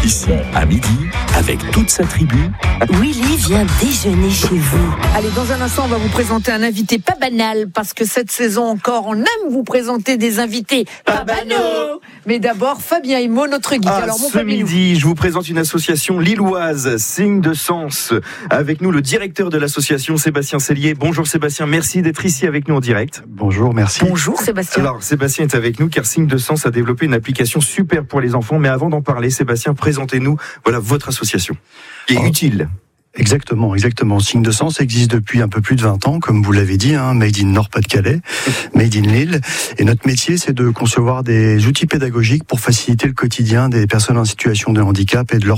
Ici, à midi, avec toute sa tribu, Willy vient déjeuner chez vous. Allez, dans un instant, on va vous présenter un invité pas banal, parce que cette saison encore, on aime vous présenter des invités pas banaux. Mais d'abord, Fabien Immo, notre guide. Alors, mon ce Fabien, midi, je vous présente une association lilloise, Signe de Sens. Avec nous, le directeur de l'association, Sébastien Cellier. Bonjour Sébastien, merci d'être ici avec nous en direct. Bonjour, merci. Bonjour Sébastien. Alors, Sébastien est avec nous car Signe de Sens a développé une application super pour les enfants. Mais avant d'en parler, Sébastien, présentez-nous votre association, qui est utile. Exactement. Signe de Sens existe depuis un peu plus de 20 ans, comme vous l'avez dit, made in Nord-Pas-de-Calais, made in Lille. Et notre métier, c'est de concevoir des outils pédagogiques pour faciliter le quotidien des personnes en situation de handicap et de leurs